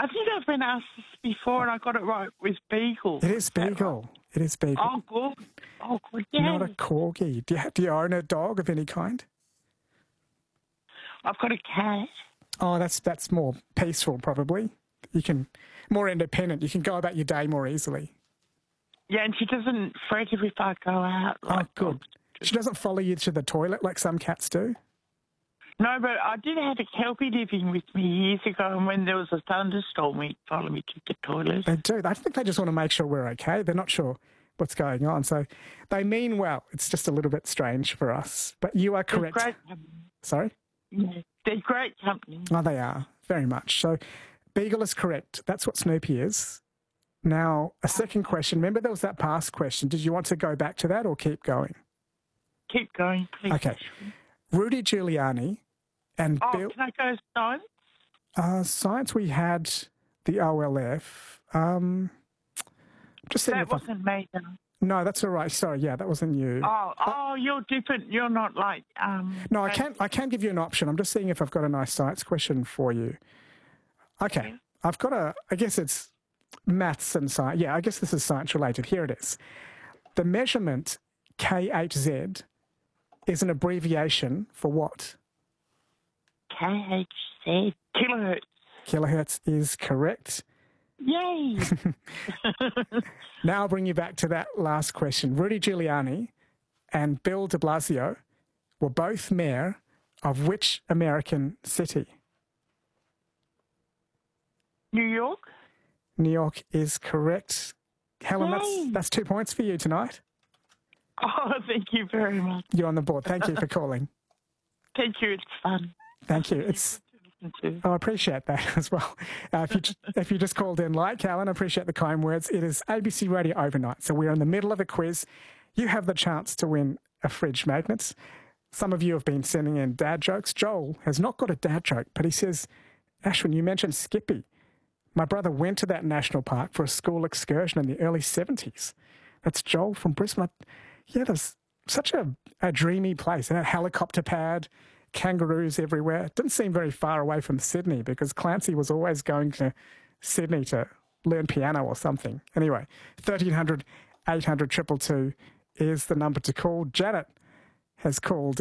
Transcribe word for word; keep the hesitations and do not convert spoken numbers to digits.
I think I've been asked this before and I got it right with Beagle. It is Beagle. Right? It is Beagle. Oh, good. Oh, good. Yeah. Not a corgi. Do you, do you own a dog of any kind? I've got a cat. Oh, that's that's more peaceful, probably. You can more independent. You can go about your day more easily. Yeah, and she doesn't fret if I go out. Like oh, good. Dogs. She doesn't follow you to the toilet like some cats do? No, but I did have a Kelpie living with me years ago, and when there was a thunderstorm, he'd follow me to the toilet. They do. I think they just want to make sure we're okay. They're not sure what's going on. So they mean well. It's just a little bit strange for us. But you are correct. They're great company. Sorry? Yeah, they're great company. Oh, they are. Very much. So Beagle is correct. That's what Snoopy is. Now, a second question. Remember there was that past question. Did you want to go back to that or keep going? Keep going, please. Okay. Rudy Giuliani and oh, Bill... can I go science? Uh, science, we had the O L F. Um, just that wasn't I... me, though. No, that's all right. Sorry, yeah, that wasn't you. Oh, oh, you're different. You're not like... Um, no, I can I can give you an option. I'm just seeing if I've got a nice science question for you. Okay, yeah. I've got a... I guess it's maths and science. Yeah, I guess this is science related. Here it is. The measurement K H Z is an abbreviation for what? K H Z. Kilohertz. Kilohertz is correct. Yay! Now I'll bring you back to that last question. Rudy Giuliani and Bill de Blasio were both mayor of which American city? New York. New York is correct. Helen, that's, that's two points for you tonight. Oh, thank you very much. You're on the board. Thank you for calling. Thank you. It's fun. Thank you. It's oh, I appreciate that as well. Uh, if you if you just called in, like Helen, I appreciate the kind words. It is A B C Radio Overnight, so we're in the middle of a quiz. You have the chance to win a fridge magnet. Some of you have been sending in dad jokes. Joel has not got a dad joke, but he says, Ashwin, you mentioned Skippy. My brother went to that national park for a school excursion in the early seventies. That's Joel from Brisbane. Yeah, there's such a, a dreamy place. And a helicopter pad, kangaroos everywhere. It didn't seem very far away from Sydney because Clancy was always going to Sydney to learn piano or something. Anyway, thirteen hundred, eight hundred, two two two is the number to call. Janet has called